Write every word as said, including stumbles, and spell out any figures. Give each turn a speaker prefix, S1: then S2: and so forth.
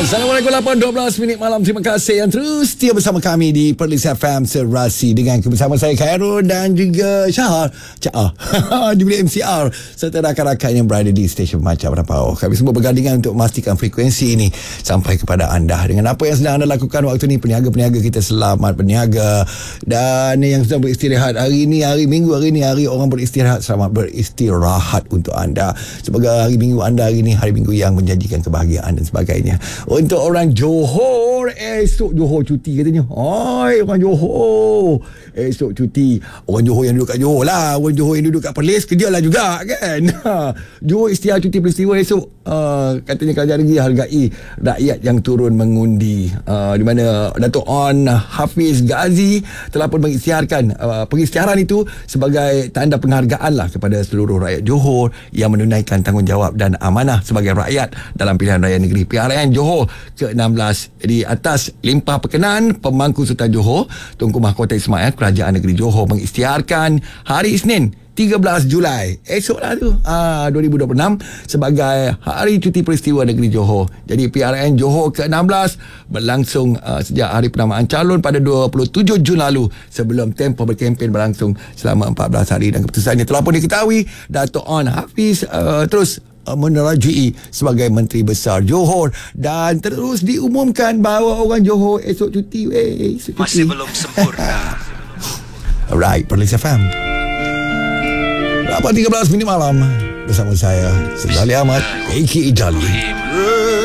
S1: Assalamualaikum, lapan dua belas minit malam. Terima kasih yang terus setia bersama kami di Perlis F M Serasi dengan bersama saya Khairul dan juga Syahar Syahar di M C R serta rakan-rakan yang berada di stesen Macam Rapau. Kami semua bergandingan untuk memastikan frekuensi ini sampai kepada anda dengan apa yang sedang anda lakukan waktu ini. Peniaga-peniaga kita selamat berniaga, dan yang sedang beristirahat hari ini, hari Minggu, hari ini hari orang beristirahat, selamat beristirahat untuk anda. Semoga hari Minggu anda hari ini hari Minggu yang menjanjikan kebahagiaan dan sebagainya. Untuk orang Johor, esok Johor cuti katanya. Hai, orang Johor, esok cuti. Orang Johor yang duduk kat Johor lah. Orang Johor yang duduk kat Perlis kerja lah juga kan. Johor istiadat cuti peristiwa esok. Uh, katanya kerajaan negeri hargai rakyat yang turun mengundi. Uh, di mana Dato' On Hafiz Ghazi telah pun mengisytiharkan uh, pengisytiharan itu sebagai tanda penghargaan lah kepada seluruh rakyat Johor yang menunaikan tanggungjawab dan amanah sebagai rakyat dalam pilihan raya negeri P R N Johor ke enam belas. Di atas limpah perkenan Pemangku Sultan Johor Tunku Mahkota Ismail, Kerajaan Negeri Johor mengisytiharkan hari Isnin tiga belas Julai esok lah tu ah, dua ribu dua puluh enam sebagai Hari Cuti Peristiwa Negeri Johor. Jadi P R N Johor ke enam belas berlangsung uh, sejak hari penamaan calon pada dua puluh tujuh Jun lalu sebelum tempoh berkempen berlangsung selama empat belas hari, dan keputusan ini telah pun diketahui Dato' On Hafiz uh, terus menerajui sebagai Menteri Besar Johor, dan terus diumumkan bahawa orang Johor esok cuti. Eh, esok cuti.
S2: Masih belum sempurna.
S1: Alright, Perlis F M lapan tiga belas minit malam bersama saya Sedali Ahmad A K A Jali.